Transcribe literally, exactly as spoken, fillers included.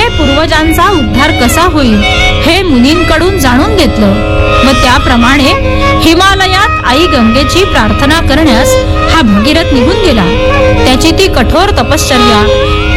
पूर्वजांचा उद्धार कसा होईल हे मुनींकडून जाणून घेतलं व त्याप्रमाणे हिमालयात आई गंगेची प्रार्थना करण्यास हा भगीरथ निघून गेला. त्याची ती कठोर तपश्चर्या